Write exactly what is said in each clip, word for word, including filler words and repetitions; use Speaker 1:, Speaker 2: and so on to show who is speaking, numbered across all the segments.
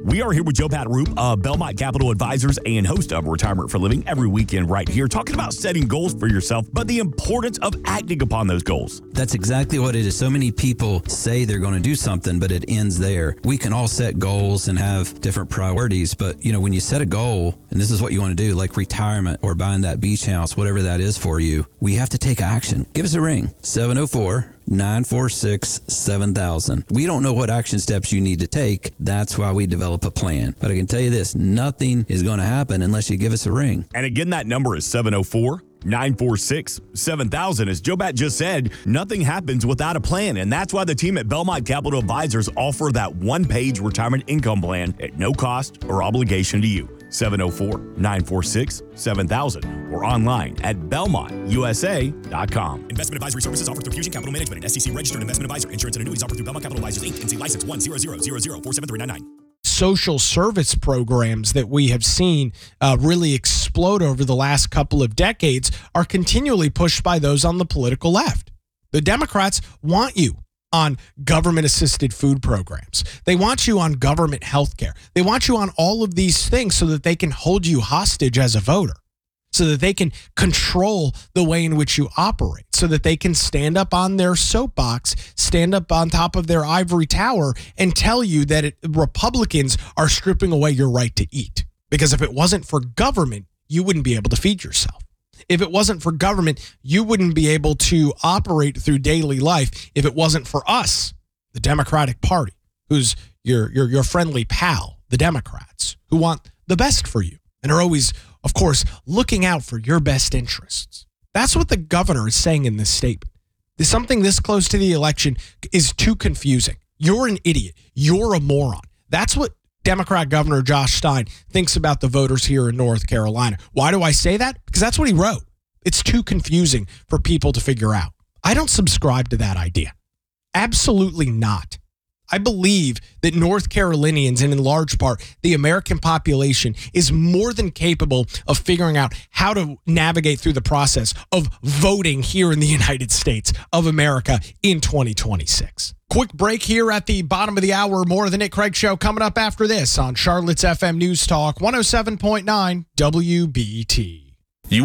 Speaker 1: We are here with Joe Pataroop of Belmont Capital Advisors and host of Retirement for Living every weekend right here, talking about setting goals for yourself, but the importance of acting upon those goals.
Speaker 2: That's exactly what it is. So many people say they're going to do something, but it ends there. We can all set goals and have different priorities, but you know, when you set a goal, and this is what you want to do, like retirement or buying that beach house, whatever that is for you, we have to take action. Give us a ring, seven oh four, nine four six, seven thousand. We don't know what action steps you need to take. That's why we develop a plan. But I can tell you this, nothing is going to happen unless you give us a ring.
Speaker 1: And again, that number is seven oh four, nine four six, seven thousand. As Joe Bat just said, nothing happens without a plan. And that's why the team at Belmont Capital Advisors offer that one-page retirement income plan at no cost or obligation to you. seven oh four, nine four six, seven thousand or online at belmont u s a dot com.
Speaker 3: Investment advisory services offered through Fusion Capital Management, an S E C registered investment advisor. Insurance and annuities offered through Belmont Capital Advisors, Incorporated. N C license one zero zero zero zero four seven three nine nine.
Speaker 4: Social service programs that we have seen uh, really explode over the last couple of decades are continually pushed by those on the political left. The Democrats want you on government-assisted food programs. They want you on government health care. They want you on all of these things so that they can hold you hostage as a voter, so that they can control the way in which you operate, so that they can stand up on their soapbox, stand up on top of their ivory tower, and tell you that it, Republicans are stripping away your right to eat. Because if it wasn't for government, you wouldn't be able to feed yourself. If it wasn't for government, you wouldn't be able to operate through daily life if it wasn't for us, the Democratic Party, who's your, your, your friendly pal, the Democrats, who want the best for you and are always, of course, looking out for your best interests. That's what the governor is saying in this statement. Something this close to the election is too confusing. You're an idiot. You're a moron. That's what Democrat Governor Josh Stein thinks about the voters here in North Carolina. Why do I say that? Because that's what he wrote. It's too confusing for people to figure out. I don't subscribe to that idea. Absolutely not. I believe that North Carolinians, and in large part, the American population, is more than capable of figuring out how to navigate through the process of voting here in the United States of America in twenty twenty-six. Quick break here at the bottom of the hour. More of the Nick Craig Show coming up after this on Charlotte's F M News Talk one oh seven point nine W B T.
Speaker 1: You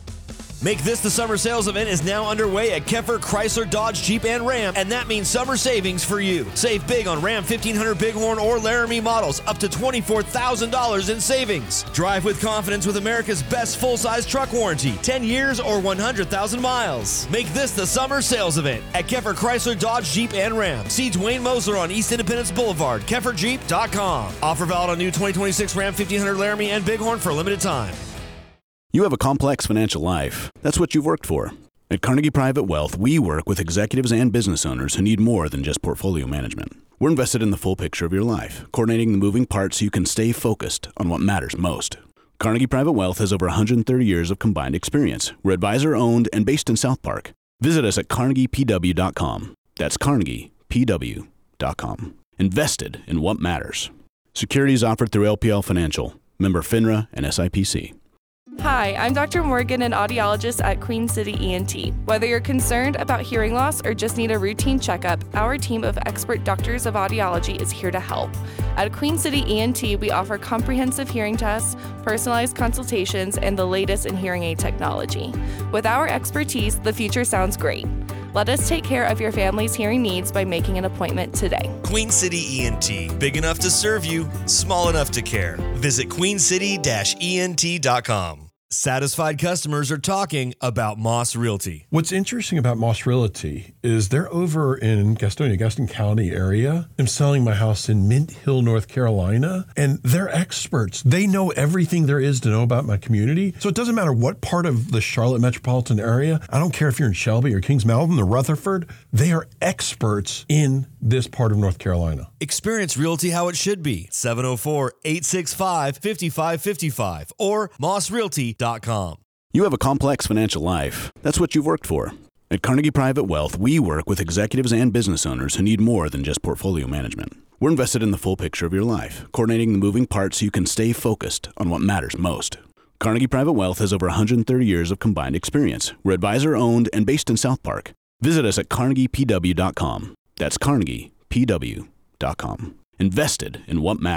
Speaker 5: Make This the Summer Sales event is now underway at Keffer, Chrysler, Dodge, Jeep, and Ram, and that means summer savings for you. Save big on Ram fifteen hundred Bighorn or Laramie models, up to twenty-four thousand dollars in savings. Drive with confidence with America's best full-size truck warranty, ten years or one hundred thousand miles. Make this the summer sales event at Keffer, Chrysler, Dodge, Jeep, and Ram. See Dwayne Mosler on East Independence Boulevard, keffer jeep dot com. Offer valid on new twenty twenty-six Ram fifteen hundred Laramie and Bighorn for a limited time.
Speaker 6: You have a complex financial life. That's what you've worked for. At Carnegie Private Wealth, we work with executives and business owners who need more than just portfolio management. We're invested in the full picture of your life, coordinating the moving parts so you can stay focused on what matters most. Carnegie Private Wealth has over one hundred thirty years of combined experience. We're advisor-owned and based in South Park. Visit us at carnegie p w dot com. That's carnegie p w dot com. Invested in what matters. Securities offered through L P L Financial, member FINRA and S I P C.
Speaker 7: Hi, I'm Doctor Morgan, an audiologist at Queen City E N T. Whether you're concerned about hearing loss or just need a routine checkup, our team of expert doctors of audiology is here to help. At Queen City E N T, we offer comprehensive hearing tests, personalized consultations, and the latest in hearing aid technology. With our expertise, the future sounds great. Let us take care of your family's hearing needs by making an appointment today.
Speaker 5: Queen City E N T, big enough to serve you, small enough to care. Visit queen city dash e n t dot com. Satisfied customers are talking about Moss Realty.
Speaker 8: What's interesting about Moss Realty is they're over in Gastonia, Gaston County area. I'm selling my house in Mint Hill, North Carolina, and they're experts. They know everything there is to know about my community. So it doesn't matter what part of the Charlotte metropolitan area. I don't care if you're in Shelby or Kings Mountain or Rutherford. They are experts in this part of North Carolina.
Speaker 5: Experience Realty how it should be. seven oh four, eight six five, five five five five or moss realty dot com.
Speaker 6: You have a complex financial life. That's what you've worked for. At Carnegie Private Wealth, we work with executives and business owners who need more than just portfolio management. We're invested in the full picture of your life, coordinating the moving parts so you can stay focused on what matters most. Carnegie Private Wealth has over one hundred thirty years of combined experience. We're advisor-owned and based in South Park. Visit us at carnegie p w dot com. That's carnegie p w dot com. Invested in what matters.